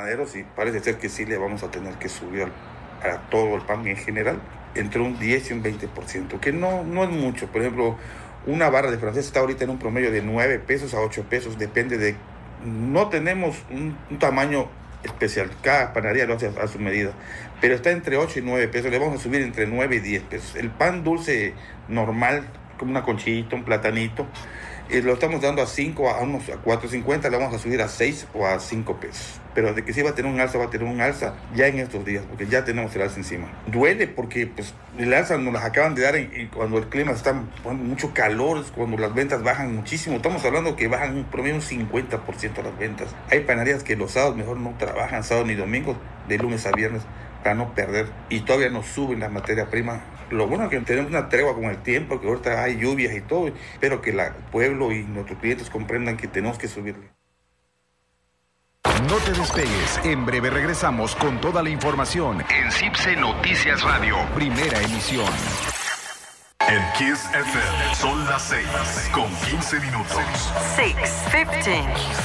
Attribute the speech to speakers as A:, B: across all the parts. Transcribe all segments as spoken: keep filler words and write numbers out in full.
A: panaderos y parece ser que sí le vamos a tener que subir al, a todo el pan en general entre un diez y un veinte por ciento, que no, no es mucho. Por ejemplo, una barra de francés está ahorita en un promedio de nueve pesos a ocho pesos, depende de... No tenemos un, un tamaño especial, cada panadería lo hace a, a su medida, pero está entre ocho y nueve pesos, le vamos a subir entre nueve y diez pesos. El pan dulce normal, como una conchita, un platanito, eh, lo estamos dando a cinco, a unos a cuatro cincuenta, le vamos a subir a seis o a cinco pesos. Pero de que sí va a tener un alza, va a tener un alza ya en estos días, porque ya tenemos el alza encima. Duele porque pues, el alza nos las acaban de dar en, en, cuando el clima está poniendo mucho calor, cuando las ventas bajan muchísimo. Estamos hablando que bajan un promedio un cincuenta por ciento las ventas. Hay panaderías que los sábados mejor no trabajan, sábado ni domingo, de lunes a viernes, para no perder. Y todavía nos suben la materia prima. Lo bueno es que tenemos una tregua con el tiempo, que ahorita hay lluvias y todo. Espero que la, el pueblo y nuestros clientes comprendan que tenemos que subirle.
B: No te despegues, en breve regresamos con toda la información en CIPSE Noticias Radio, primera emisión.
C: En Kiss F M son las seis con quince minutos.
D: seis quince.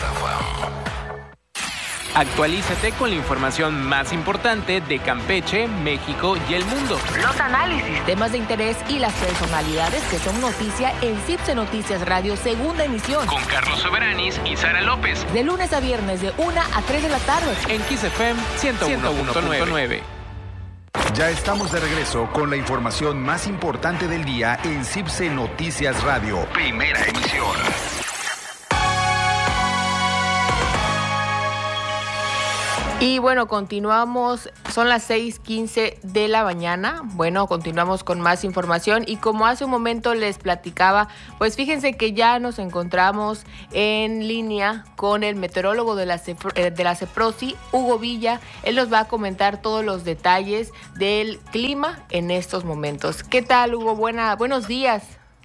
E: Actualízate con la información más importante de Campeche, México y el mundo.
D: Los análisis, temas de interés y las personalidades que son noticia en CIPSE Noticias Radio, segunda emisión.
E: Con Carlos Soberanis y Sara López.
D: De lunes a viernes de una a tres de la tarde.
E: En Kiss F M ciento uno punto nueve.
B: Ya estamos de regreso con la información más importante del día en CIPSE Noticias Radio, primera emisión.
F: Y bueno, continuamos, son las seis quince de la mañana. Bueno, continuamos con más información y como hace un momento les platicaba, pues fíjense que ya nos encontramos en línea con el meteorólogo de la, Cefro, de la CEPROSI, Hugo Villa. Él nos va a comentar todos los detalles del clima en estos momentos. ¿Qué tal, Hugo? Buena, buenos días.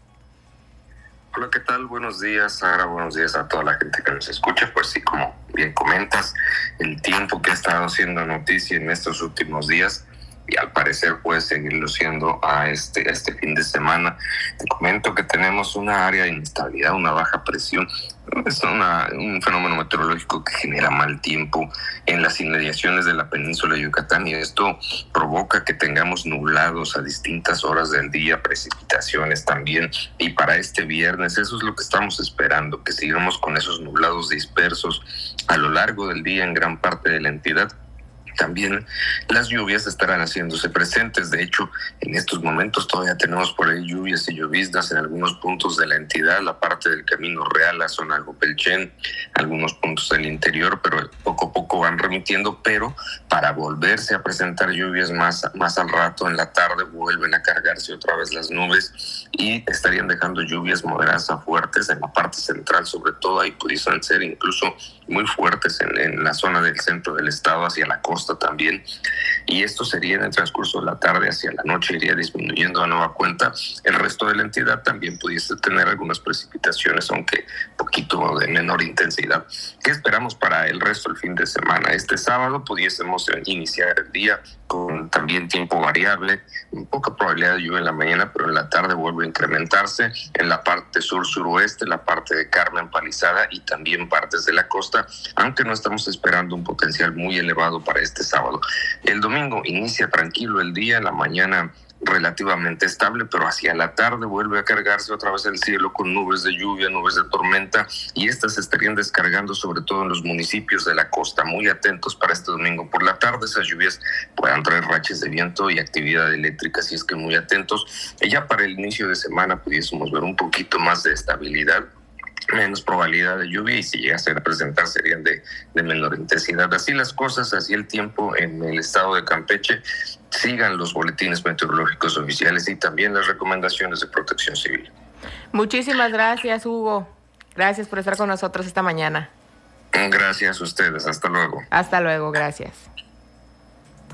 G: Hola, ¿qué tal? Buenos días, Sara. Buenos días a toda la gente que nos escucha. Pues sí, como bien comentas, el tiempo que ha estado siendo noticia en estos últimos días y al parecer puede seguirlo siendo a este, a este fin de semana. Te comento que tenemos una área de inestabilidad, una baja presión. Es una, un fenómeno meteorológico que genera mal tiempo en las inmediaciones de la península de Yucatán y esto provoca que tengamos nublados a distintas horas del día, precipitaciones también. Y para este viernes eso es lo que estamos esperando, que sigamos con esos nublados dispersos a lo largo del día en gran parte de la entidad. También las lluvias estarán haciéndose presentes. De hecho, en estos momentos todavía tenemos por ahí lluvias y lloviznas en algunos puntos de la entidad, la parte del Camino Real, la zona de Gopelchen, algunos puntos del interior, pero poco a poco van remitiendo, pero para volverse a presentar lluvias más, más al rato, en la tarde, vuelven a cargarse otra vez las nubes y estarían dejando lluvias moderadas a fuertes en la parte central, sobre todo ahí pudiesen ser incluso muy fuertes en, en la zona del centro del estado, hacia la costa también, y esto sería en el transcurso de la tarde hacia la noche, iría disminuyendo a nueva cuenta. El resto de la entidad también pudiese tener algunas precipitaciones, aunque poquito de menor intensidad. ¿Qué esperamos para el resto del fin de semana? Este sábado pudiésemos iniciar el día con también tiempo variable, poca probabilidad de lluvia en la mañana, pero en la tarde vuelve a incrementarse en la parte sur-suroeste, la parte de Carmen, Palizada y también partes de la costa, aunque no estamos esperando un potencial muy elevado para este sábado. El domingo inicia tranquilo el día, en la mañana relativamente estable, pero hacia la tarde vuelve a cargarse otra vez el cielo con nubes de lluvia, nubes de tormenta, y estas se estarían descargando sobre todo en los municipios de la costa. Muy atentos para este domingo por la tarde, esas lluvias puedan traer rachas de viento y actividad eléctrica, así es que muy atentos. Y ya para el inicio de semana pudiésemos ver un poquito más de estabilidad, menos probabilidad de lluvia, y si llegase a presentar serían de, de menor intensidad. Así las cosas, así el tiempo en el estado de Campeche. Sigan los boletines meteorológicos oficiales y también las recomendaciones de protección civil.
F: Muchísimas gracias, Hugo. Gracias por estar con nosotros esta mañana.
G: Gracias a ustedes. Hasta luego.
F: Hasta luego, gracias.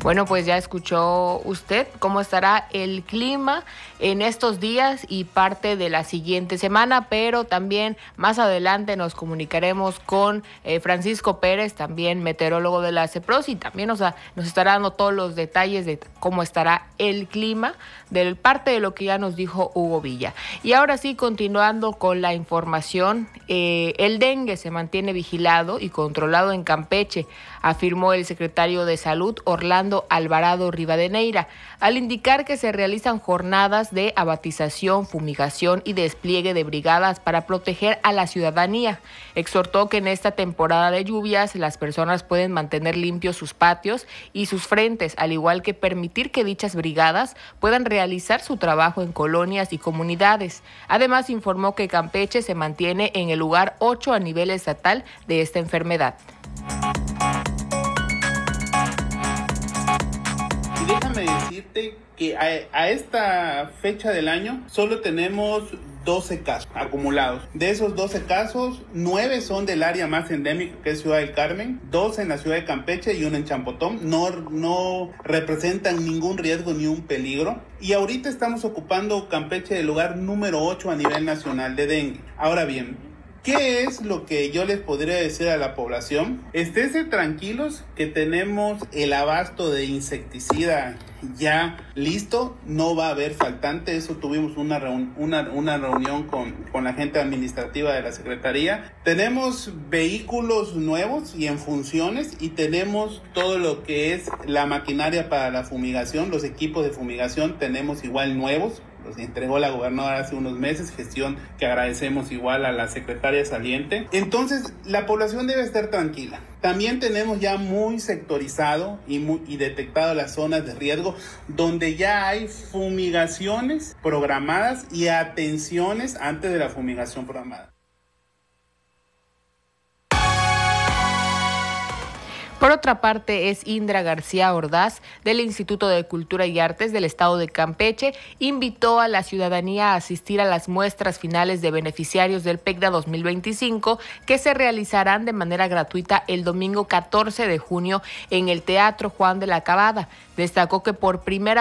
F: Bueno, pues ya escuchó usted cómo estará el clima en estos días y parte de la siguiente semana, pero también más adelante nos comunicaremos con eh, Francisco Pérez, también meteorólogo de la CEPROS, y también nos, nos estará dando todos los detalles de cómo estará el clima, de parte de lo que ya nos dijo Hugo Villa. Y ahora sí, continuando con la información, eh, el dengue se mantiene vigilado y controlado en Campeche, afirmó el secretario de Salud, Orlando Alvarado Rivadeneira, al indicar que se realizan jornadas de abatización, fumigación y despliegue de brigadas para proteger a la ciudadanía. Exhortó que en esta temporada de lluvias las personas pueden mantener limpios sus patios y sus frentes, al igual que permitir que dichas brigadas puedan realizar su trabajo en colonias y comunidades. Además, informó que Campeche se mantiene en el lugar ocho a nivel estatal de esta enfermedad.
H: Y déjame decirte que a, a esta fecha del año solo tenemos doce casos acumulados. De esos doce casos, nueve son del área más endémica, que es Ciudad del Carmen, dos en la ciudad de Campeche y uno en Champotón. No, no representan ningún riesgo ni un peligro. Y ahorita estamos ocupando Campeche del lugar número ocho a nivel nacional de dengue. Ahora bien, ¿qué es lo que yo les podría decir a la población? Esténse tranquilos que tenemos el abasto de insecticida ya listo, no va a haber faltante. Eso tuvimos una, reun- una, una reunión con, con la gente administrativa de la Secretaría. Tenemos vehículos nuevos y en funciones, y tenemos todo lo que es la maquinaria para la fumigación, los equipos de fumigación tenemos igual nuevos. Los entregó la gobernadora hace unos meses, gestión que agradecemos igual a la secretaria saliente. Entonces, la población debe estar tranquila. También tenemos ya muy sectorizado y, muy, y detectado las zonas de riesgo, donde ya hay fumigaciones programadas y atenciones antes de la fumigación programada.
F: Por otra parte, es Indra García Ordaz, del Instituto de Cultura y Artes del Estado de Campeche, invitó a la ciudadanía a asistir a las muestras finales de beneficiarios del PECDA dos mil veinticinco, que se realizarán de manera gratuita el domingo catorce de junio en el Teatro Juan de la Cabada. Destacó que por primera